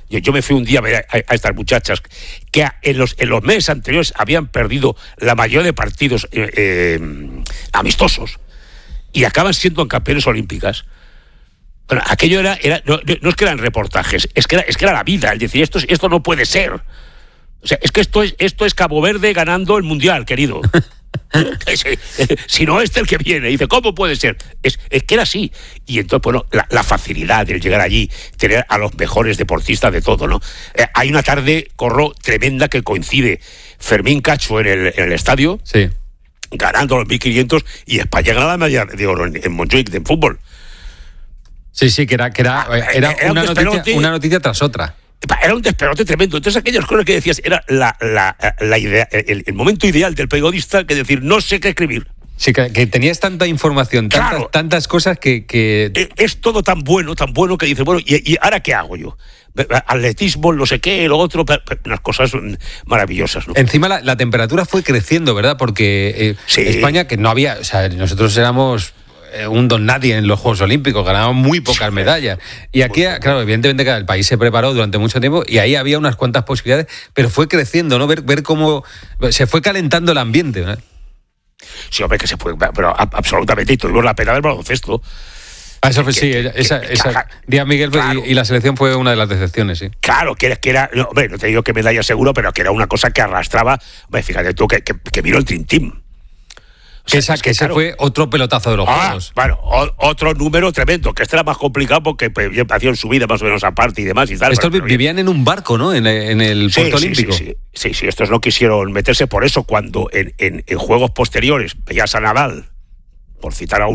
Yo me fui un día a ver a estas muchachas que en los meses anteriores habían perdido la mayoría de partidos amistosos y acaban siendo campeones olímpicas. Bueno, aquello no es que eran reportajes, es que era la vida, el decir, esto no puede ser. O sea, es que esto es Cabo Verde ganando el Mundial, querido. Si no es el que viene, dice, ¿cómo puede ser? Es que era así. Y entonces, bueno, la facilidad de llegar allí, tener a los mejores deportistas de todo, ¿no? Hay una tarde, Corro, tremenda que coincide Fermín Cacho en el estadio, sí, ganando los 1.500 y España gana la medalla de oro en Montjuic de fútbol. Sí, que era una noticia tras otra. Era un despelote tremendo. Entonces aquellas cosas que decías era la idea, el momento ideal del periodista, que decir, no sé qué escribir. Sí, que tenías tanta información, claro, tantas cosas que... Es todo tan bueno que dices, bueno, ¿y ahora qué hago yo? Atletismo, no sé qué, lo otro, unas cosas maravillosas, ¿no? Encima la temperatura fue creciendo, ¿verdad? Porque sí. España, que no había... O sea, nosotros éramos un don nadie en los Juegos Olímpicos, ganábamos muy pocas medallas. Y aquí, claro, evidentemente que el país se preparó durante mucho tiempo y ahí había unas cuantas posibilidades, pero fue creciendo, ¿no? Ver cómo se fue calentando el ambiente, ¿no? Sí, hombre, que se fue, pero absolutamente, y tuvimos la pena del baloncesto. Eso fue, sí, esa Díaz Miguel, claro, y la selección fue una de las decepciones, sí. Claro, que era no, hombre, no te digo que medalla seguro, pero que era una cosa que arrastraba, hombre, fíjate tú, que vino el Dream Team. O sea, que ese fue otro pelotazo de los Juegos. Bueno, otro número tremendo, que este era más complicado porque hacían su vida más o menos aparte y demás y tal. Estos vivían en un barco, ¿no? En el Puerto Olímpico. Sí, estos no quisieron meterse, por eso cuando en juegos posteriores veías a Nadal, por citar a